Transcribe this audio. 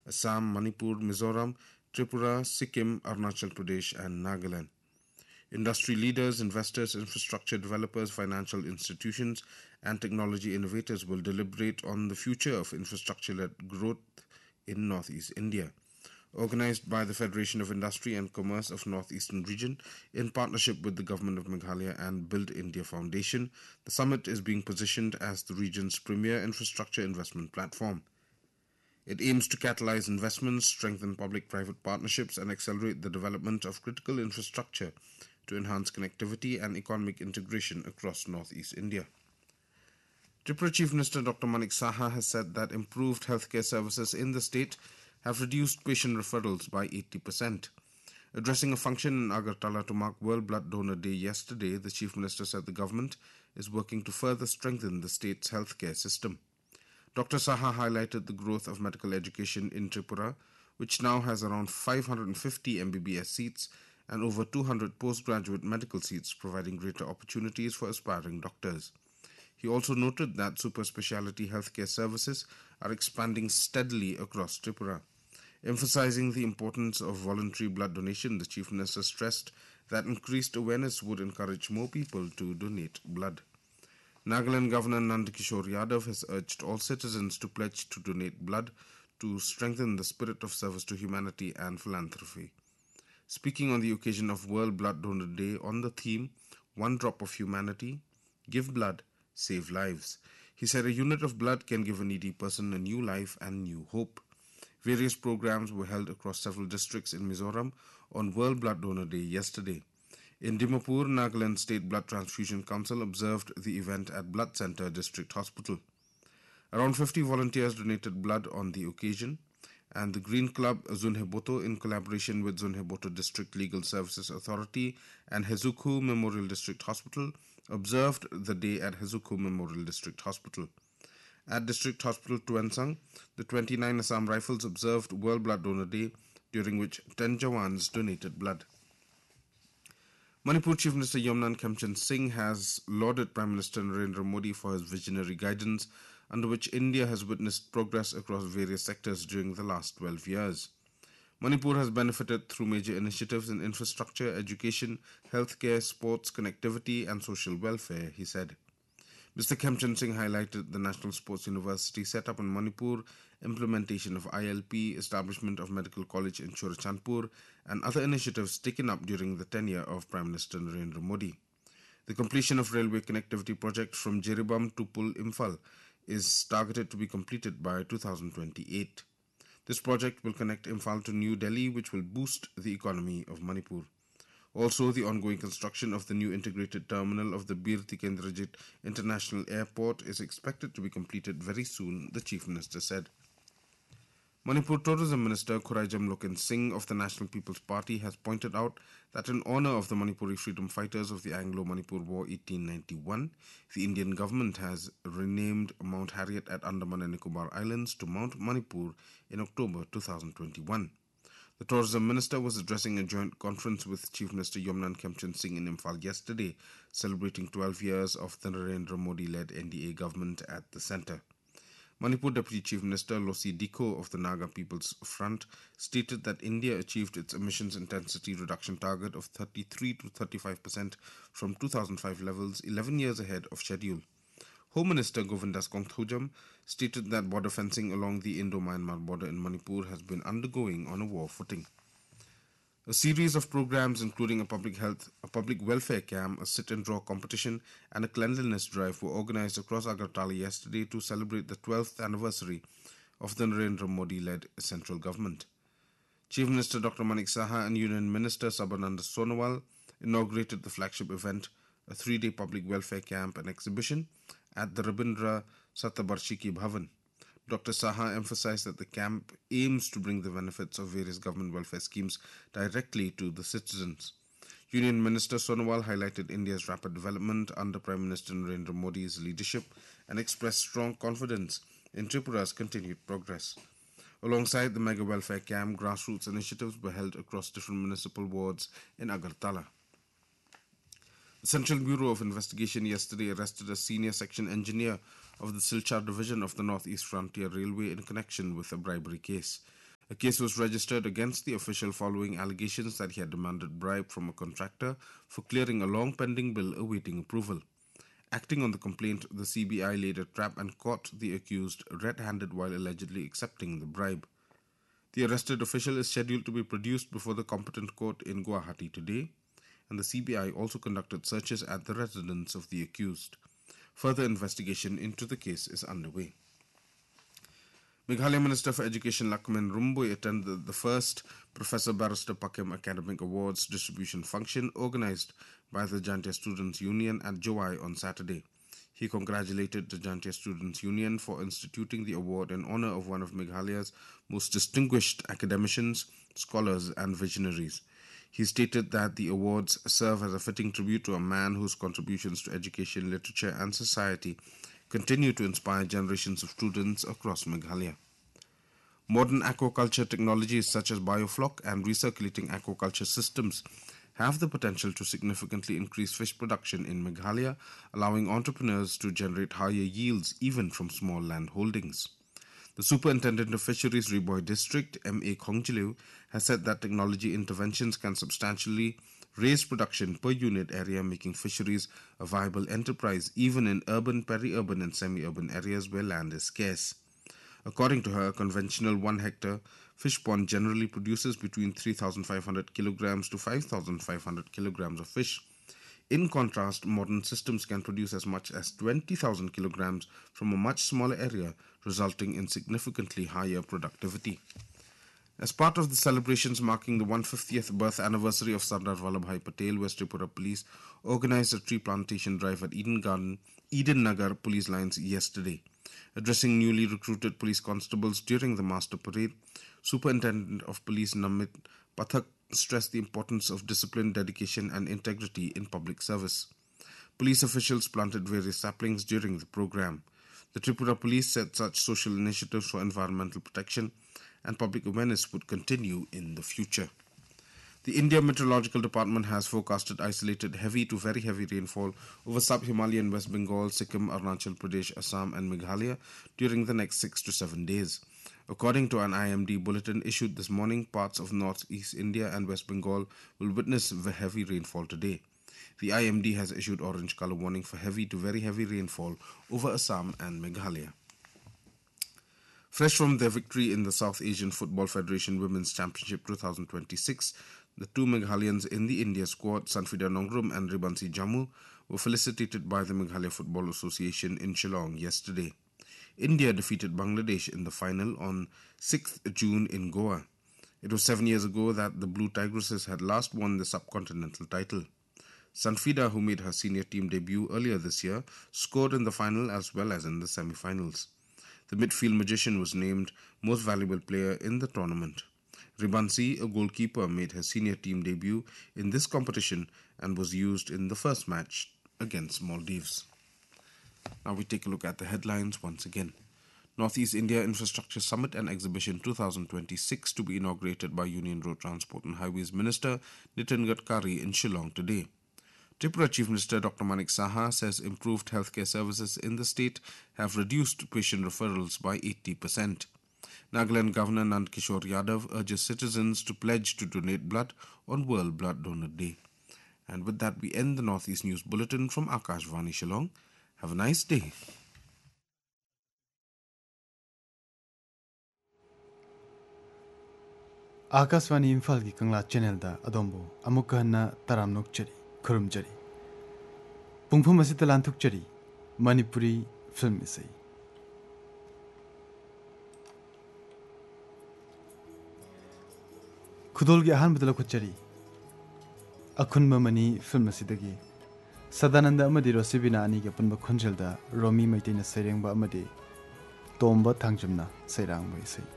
Assam, Manipur, Mizoram, Tripura, Sikkim, Arunachal Pradesh, and Nagaland. Industry leaders, investors, infrastructure developers, financial institutions, and technology innovators will deliberate on the future of infrastructure-led growth in Northeast India. Organized by the Federation of Industry and Commerce of Northeastern Region in partnership with the Government of Meghalaya and Build India Foundation, the summit is being positioned as the region's premier infrastructure investment platform. It aims to catalyze investments, strengthen public-private partnerships, and accelerate the development of critical infrastructure to enhance connectivity and economic integration across Northeast India. Tripura Chief Minister Dr. Manik Saha has said that improved healthcare services in the state have reduced patient referrals by 80%. Addressing a function in Agartala to mark World Blood Donor Day yesterday, the Chief Minister said the government is working to further strengthen the state's healthcare system. Dr. Saha highlighted the growth of medical education in Tripura, which now has around 550 MBBS seats and over 200 postgraduate medical seats, providing greater opportunities for aspiring doctors. He also noted that super specialty healthcare services are expanding steadily across Tripura. Emphasizing the importance of voluntary blood donation, the Chief Minister stressed that increased awareness would encourage more people to donate blood. Nagaland Governor Nandakishore Yadav has urged all citizens to pledge to donate blood to strengthen the spirit of service to humanity and philanthropy. Speaking on the occasion of World Blood Donor Day on the theme, One Drop of Humanity, Give Blood, Save Lives, he said a unit of blood can give a needy person a new life and new hope. Various programs were held across several districts in Mizoram on World Blood Donor Day yesterday. In Dimapur, Nagaland State Blood Transfusion Council observed the event at Blood Centre District Hospital. Around 50 volunteers donated blood on the occasion, and the Green Club Zunheboto, in collaboration with Zunheboto District Legal Services Authority and Hezuku Memorial District Hospital, observed the day at Hezuku Memorial District Hospital. At District Hospital Tuensang, the 29 Assam Rifles observed World Blood Donor Day, during which 10 Jawans donated blood. Manipur Chief Minister Yomnan Khemchand Singh has lauded Prime Minister Narendra Modi for his visionary guidance, under which India has witnessed progress across various sectors during the last 12 years. Manipur has benefited through major initiatives in infrastructure, education, healthcare, sports, connectivity, and social welfare, he said. Mr. Khemchand Singh highlighted the National Sports University set up in Manipur, implementation of ILP, establishment of Medical College in Churachandpur, and other initiatives taken up during the tenure of Prime Minister Narendra Modi. The completion of railway connectivity project from Jeribam to Pul Imphal is targeted to be completed by 2028. This project will connect Imphal to New Delhi, which will boost the economy of Manipur. Also, the ongoing construction of the new integrated terminal of the Bir Tikendrajit International Airport is expected to be completed very soon, the Chief Minister said. Manipur Tourism Minister Khuraijam Loken Singh of the National People's Party has pointed out that in honour of the Manipuri freedom fighters of the Anglo-Manipur War 1891, the Indian government has renamed Mount Harriet at Andaman and Nicobar Islands to Mount Manipur in October 2021. The Tourism Minister was addressing a joint conference with Chief Minister Yomnan Khemchand Singh in Imphal yesterday, celebrating 12 years of the Narendra Modi-led NDA government at the centre. Manipur Deputy Chief Minister Losi Dikho of the Naga People's Front stated that India achieved its emissions intensity reduction target of 33 to 35% from 2005 levels 11 years ahead of schedule. Home Minister Govindas Kongthujam stated that border fencing along the Indo-Myanmar border in Manipur has been undergoing on a war footing. A series of programs including a public welfare camp, a sit-and-draw competition and a cleanliness drive were organized across Agartala yesterday to celebrate the 12th anniversary of the Narendra Modi-led central government. Chief Minister Dr. Manik Saha and Union Minister Sabananda Sonowal inaugurated the flagship event, a 3-day public welfare camp and exhibition at the Rabindra Satabarshiki Bhavan. Dr. Saha emphasized that the camp aims to bring the benefits of various government welfare schemes directly to the citizens. Union Minister Sonowal highlighted India's rapid development under Prime Minister Narendra Modi's leadership and expressed strong confidence in Tripura's continued progress. Alongside the mega welfare camp, grassroots initiatives were held across different municipal wards in Agartala. The Central Bureau of Investigation yesterday arrested a senior section engineer of the Silchar division of the Northeast Frontier Railway in connection with a bribery case. A case was registered against the official following allegations that he had demanded bribe from a contractor for clearing a long-pending bill awaiting approval. Acting on the complaint, the CBI laid a trap and caught the accused red-handed while allegedly accepting the bribe. The arrested official is scheduled to be produced before the competent court in Guwahati today, and the CBI also conducted searches at the residence of the accused. Further investigation into the case is underway. Meghalaya Minister for Education Lakmin Rumbui attended the first Professor Barrister Pakem Academic Awards distribution function organized by the Jantia Students' Union at Jowai on Saturday. He congratulated the Jantia Students' Union for instituting the award in honor of one of Meghalaya's most distinguished academicians, scholars, and visionaries. He stated that the awards serve as a fitting tribute to a man whose contributions to education, literature, and society continue to inspire generations of students across Meghalaya. Modern aquaculture technologies such as biofloc and recirculating aquaculture systems have the potential to significantly increase fish production in Meghalaya, allowing entrepreneurs to generate higher yields even from small land holdings. The Superintendent of Fisheries Riboy District, M.A. Khongjilew, has said that technology interventions can substantially raise production per unit area, making fisheries a viable enterprise even in urban, peri-urban and semi-urban areas where land is scarce. According to her, a conventional 1 hectare fish pond generally produces between 3,500 kilograms to 5,500 kilograms of fish. In contrast, modern systems can produce as much as 20,000 kilograms from a much smaller area, resulting in significantly higher productivity. As part of the celebrations marking the 150th birth anniversary of Sardar Vallabhbhai Patel, West Tripura Police organized a tree plantation drive at Eden Nagar police lines yesterday. Addressing newly recruited police constables during the master parade, Superintendent of Police Namit Pathak stressed the importance of discipline, dedication and integrity in public service. Police officials planted various saplings during the program. The Tripura Police said such social initiatives for environmental protection and public awareness would continue in the future. The India Meteorological Department has forecasted isolated heavy to very heavy rainfall over sub-Himalayan West Bengal, Sikkim, Arunachal Pradesh, Assam and Meghalaya during the next 6 to 7 days. According to an IMD bulletin issued this morning, parts of northeast India and West Bengal will witness heavy rainfall today. The IMD has issued orange color warning for heavy to very heavy rainfall over Assam and Meghalaya. Fresh from their victory in the South Asian Football Federation Women's Championship 2026, the two Meghalayans in the India squad, Sanfida Nongrum and Ribansi Jammu, were felicitated by the Meghalaya Football Association in Shillong yesterday. India defeated Bangladesh in the final on 6th June in Goa. It was 7 years ago that the Blue Tigresses had last won the subcontinental title. Sanfida, who made her senior team debut earlier this year, scored in the final as well as in the semi-finals. The midfield magician was named most valuable player in the tournament. Ribansi, a goalkeeper, made her senior team debut in this competition and was used in the first match against Maldives. Now we take a look at the headlines once again. Northeast India Infrastructure Summit and Exhibition 2026 to be inaugurated by Union Road Transport and Highways Minister Nitin Gadkari in Shillong today. Tripura Chief Minister Dr. Manik Saha says improved healthcare services in the state have reduced patient referrals by 80%. Nagaland Governor Nand Kishore Yadav urges citizens to pledge to donate blood on World Blood Donor Day. And with that, we end the Northeast News Bulletin from Akashvani Shillong. Have a nice day. Akashvani Imphal की कंगला channel दा अदोंबो अमुक हन्ना तराम नोकचरी खुरुमचरी पुंगफुम Asit लांथुकचरी Manipuri film इसई खुदोल की अहान बदल खुचरी अखुन money film असिदगी Sadanand अमदी रोसिबिना अनि के पुनब खुंजल दा रोमी मैतेना सैरेंबा अमदी तोंबा थांगजमना सैरांग इसई